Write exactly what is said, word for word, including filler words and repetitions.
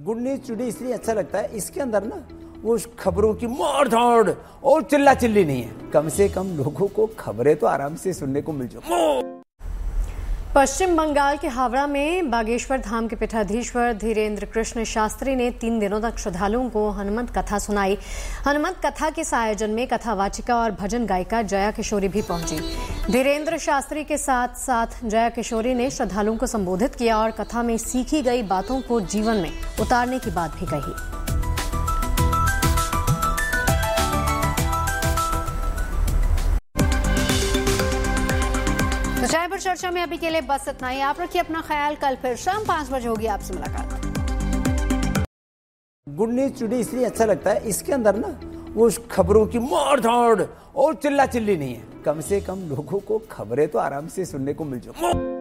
Good news today इसलिए अच्छा लगता है, इसके अंदर ना वो खबरों की मार धाड़ और चिल्ला चिल्ली नहीं है। कम से कम लोगों को खबरें तो आराम से सुनने को मिल जाए। पश्चिम बंगाल के हावड़ा में बागेश्वर धाम के पीठाधीश्वर धीरेन्द्र कृष्ण शास्त्री ने तीन दिनों तक श्रद्धालुओं को हनुमत कथा सुनाई। हनुमत कथा के इस आयोजन में कथावाचिका और भजन गायिका जया किशोरी भी पहुंची। धीरेन्द्र शास्त्री के साथ साथ जया किशोरी ने श्रद्धालुओं को संबोधित किया और कथा में सीखी गई बातों को जीवन में उतारने की बात भी कही। चाय पर चर्चा में अभी के लिए बस इतना ही। आप रखिए अपना ख्याल। कल फिर शाम पांच बजे होगी आपसे मुलाकात। गुड न्यूज टुडे इसलिए अच्छा लगता है, इसके अंदर ना वो खबरों की मार धाड़ और चिल्ला चिल्ली नहीं है। कम से कम लोगों को खबरें तो आराम से सुनने को मिल जाए।